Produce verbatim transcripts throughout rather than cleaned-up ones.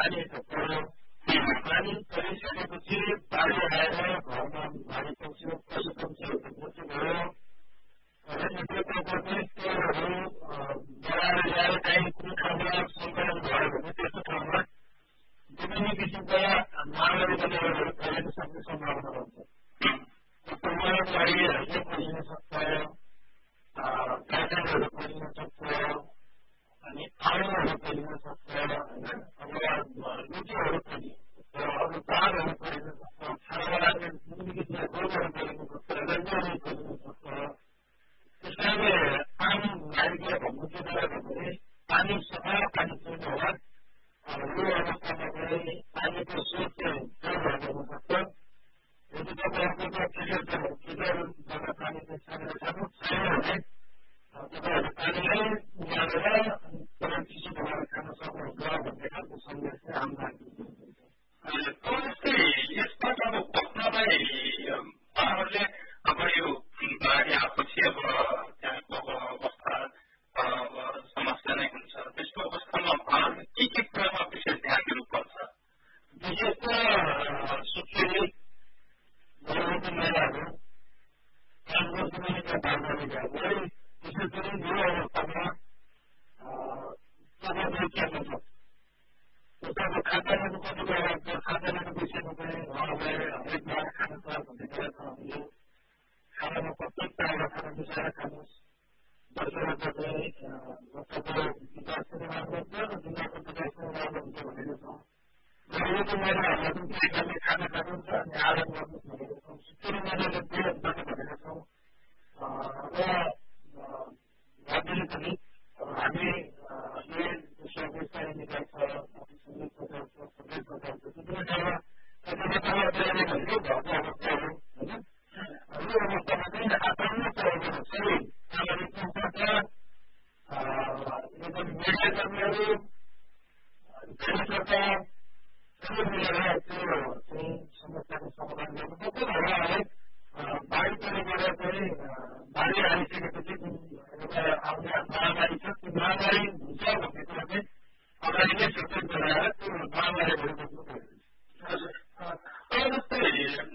पानी थप्यो पानी परिसकेपछि बाढी आएर घरमा भारी पक्ष्यो पशु पक्षीहरूको मृत्यु भयो अनि त्यो तेलहरू बढाएर ल्याएर काहीँ कुनै ठाउँमा सङ्कलन भयो भने त्यस्तो ठाउँमा विभिन्न किसिमका महामारी जनावरहरू फैलिन सक्ने सम्भावना रहन्छ प्रमाणित गाडीहरूले फैलिन सक्छ गाजरहरू फैलिन सक्छ अनि आलुहरू फैलिन सक्छ अथवा लुचीहरू फैलिन्छ अब बाघहरू फैलिन सक्छ खानामा लाग्ने विभिन्न किसिमका रोगहरू फैलिन सक्छ रन्जनहरू फैलिन सक्छ त्यसैले पानी नारीलाई भन्नु के गरेर भने पानी सफा पानी पिउनु होला यो अवस्थामा चाहिँ पानीको स्रोत चाहिँ कहाँ भएको हुन सक्छ यदि तपाईँहरूको फिल्टर फिल्टरबाट पानी चाहिँ छानेर खानु छैन भने तपाईँहरू पानीलाई उमालेर तपाईँ चिसो बनाएर खान सक्नुहुन्छ भन्ने खालको सन्देश चाहिँ हामीलाई जस्तै यसबाट अब बस्नलाई उहाँहरूले अब यो बाढी आएपछि अब त्यहाँको अवस्था समस्या नै हुन्छ त्यस्तो अवस्थामा उहाँहरूले के के कुरामा विशेष ध्यान दिनुपर्छ विशेष त सुत्केरी गर्भवती महिलाहरू काम गर्नेका बालबालिकाहरूलाई विशेष गरी यो अवस्थामा तपाईँको के हुन्छ उसको खाद्यान्नको कति बेला खाद्यान्नको विषयमा चाहिँ उहाँहरूलाई हरेक बार खान छ भन्ने कुरा छ हामीले खानामा प्रत्येक ताजा खाना मिसाएर खानुहोस् वर्षबाट चाहिँ तपाईँको विकास पनि राम्रो हुन्छ र दुनियाँको विकास पनि राम्रो हुन्छ भनेको छौँ गर्भवती महिलाहरूलाई पनि केही खाने खाना खानुहुन्छ अनि आराम गर्नुहोस् भनेको छौँ सुत्केरी महिलाले बेलत गर्ने भनेको छौँ र राज्यले पनि हामी यो विषयको स्थायी निकाय छ सङ्घीय सरकार छ प्रदेश सरकार छ विभिन्न ठाउँमा कतिपय तल भनेको घरको अवस्था हो होइन यो अवस्थामा चाहिँ आफ्नो तौरमा सबै सामाजिक संस्था एकदम मिडिया कर्मीहरू स्थानीय सरकार सबै मिलेर त्यो चाहिँ समस्याको समाधान गर्नुपर्छ र उहाँहरूलाई बाढी परेबाट चाहिँ बाढी आइसकेपछि जुन एउटा आउने महामारी छ त्यो महामारी हुन्छ भन्ने कुरा चाहिँ अगाडि नै सूचित गराएर त्यो महामारीहरू रोक्नु पर्छ जस्तै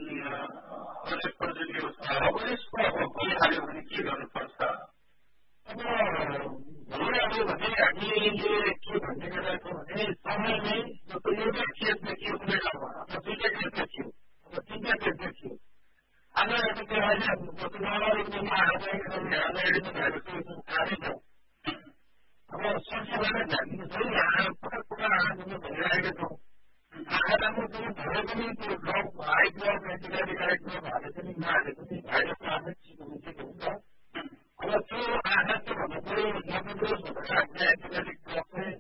अब यसको अब भइहाल्यो भने के गर्नुपर्छ अब भइहाल्यो भने हामीले के भन्ने गरेको भने समयमै जस्तो एउटा खेत देखियो कुनै ठाउँमा अथवा दुईटा खेत देखियो अथवा तिनवटा खेत देखियो आज त्यो अहिले जस्तो महामारीको हालैमा भएको थाहै छ अब संस्थाबाट ध्यान दिनु छ यहाँ पटक पटक आँखा दिनु भइरहेका छौँ आँखा राम्रो पनि भए पनि त्यो drop high blood antibiotic high blood हाले पनि नहाले पनि भाइरसको आफै चिज हुने हुन्छ अब त्यो आँखा के भन्नु पऱ्यो नबुझोस् भनेर हामीले एन्टिबायोटिक ड्रप चाहिँ